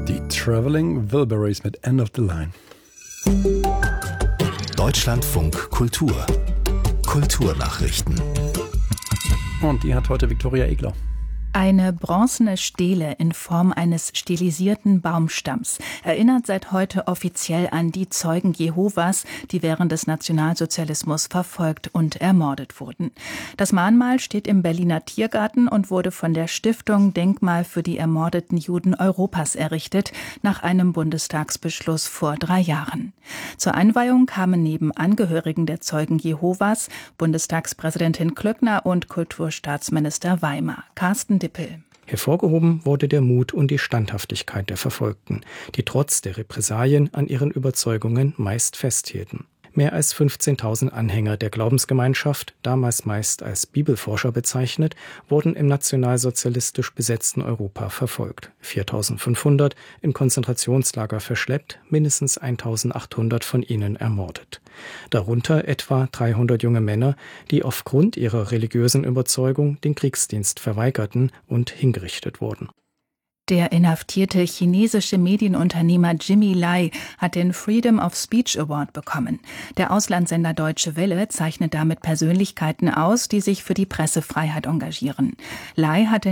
Die Traveling Wilburys mit End of the Line. Deutschlandfunk Kultur. Kulturnachrichten. Und die hat heute Viktoria Egler. Eine bronzene Stele in Form eines stilisierten Baumstamms erinnert seit heute offiziell an die Zeugen Jehovas, die während des Nationalsozialismus verfolgt und ermordet wurden. Das Mahnmal steht im Berliner Tiergarten und wurde von der Stiftung Denkmal für die ermordeten Juden Europas errichtet, nach einem Bundestagsbeschluss vor 3 Jahren. Zur Einweihung kamen neben Angehörigen der Zeugen Jehovas Bundestagspräsidentin Klöckner und Kulturstaatsminister Weimer. Carsten Dippel. Hervorgehoben wurde der Mut und die Standhaftigkeit der Verfolgten, die trotz der Repressalien an ihren Überzeugungen meist festhielten. Mehr als 15.000 Anhänger der Glaubensgemeinschaft, damals meist als Bibelforscher bezeichnet, wurden im nationalsozialistisch besetzten Europa verfolgt. 4.500 in Konzentrationslager verschleppt, mindestens 1.800 von ihnen ermordet. Darunter etwa 300 junge Männer, die aufgrund ihrer religiösen Überzeugung den Kriegsdienst verweigerten und hingerichtet wurden. Der inhaftierte chinesische Medienunternehmer Jimmy Lai hat den Freedom of Speech Award bekommen. Der Auslandssender Deutsche Welle zeichnet damit Persönlichkeiten aus, die sich für die Pressefreiheit engagieren. Lai hatte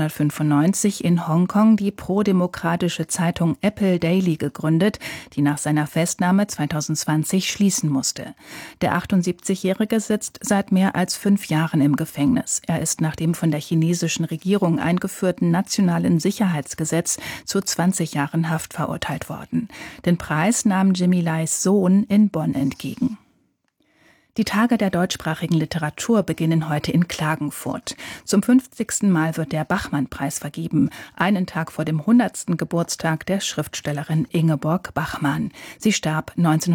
1995 in Hongkong die prodemokratische Zeitung Apple Daily gegründet, die nach seiner Festnahme 2020 schließen musste. Der 78-Jährige sitzt seit mehr als 5 Jahren im Gefängnis. Er ist nach dem von der chinesischen Regierung eingeführten nationalen Sicherheitsgesetz zu 20 Jahren Haft verurteilt worden. Den Preis nahm Jimmy Lais Sohn in Bonn entgegen. Die Tage der deutschsprachigen Literatur beginnen heute in Klagenfurt. Zum 50. Mal wird der Bachmann-Preis vergeben, einen Tag vor dem 100. Geburtstag der Schriftstellerin Ingeborg Bachmann. Sie starb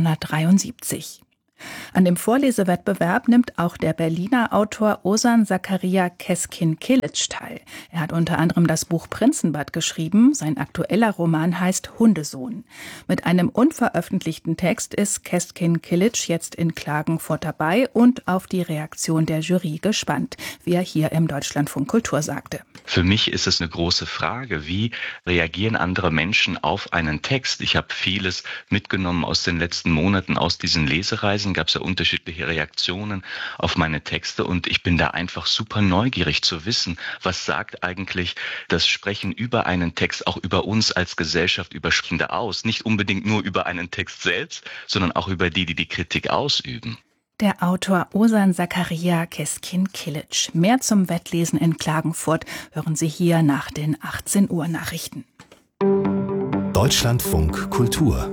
1973. An dem Vorlesewettbewerb nimmt auch der Berliner Autor Ozan Zakaria Keskin-Kilic teil. Er hat unter anderem das Buch Prinzenbad geschrieben. Sein aktueller Roman heißt Hundesohn. Mit einem unveröffentlichten Text ist Keskin-Kilic jetzt in Klagenfurt dabei und auf die Reaktion der Jury gespannt, wie er hier im Deutschlandfunk Kultur sagte. Für mich ist es eine große Frage, wie reagieren andere Menschen auf einen Text? Ich habe vieles mitgenommen aus den letzten Monaten, aus diesen Lesereisen. Gab es ja unterschiedliche Reaktionen auf meine Texte und ich bin da einfach super neugierig zu wissen, was sagt eigentlich das Sprechen über einen Text auch über uns als Gesellschaft, über Sprechende aus. Nicht unbedingt nur über einen Text selbst, sondern auch über die Kritik ausüben. Der Autor Ozan Zakaria Keskin-Kilic. Mehr zum Wettlesen in Klagenfurt hören Sie hier nach den 18 Uhr Nachrichten. Deutschlandfunk Kultur.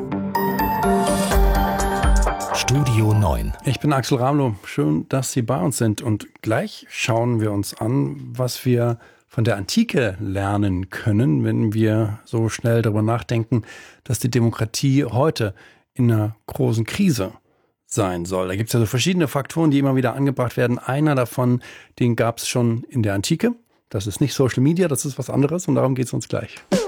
Studio 9. Ich bin Axel Ramlow. Schön, dass Sie bei uns sind. Und gleich schauen wir uns an, was wir von der Antike lernen können, wenn wir so schnell darüber nachdenken, dass die Demokratie heute in einer großen Krise sein soll. Da gibt es ja so verschiedene Faktoren, die immer wieder angebracht werden. Einer davon, den gab es schon in der Antike. Das ist nicht Social Media, das ist was anderes und darum geht es uns gleich.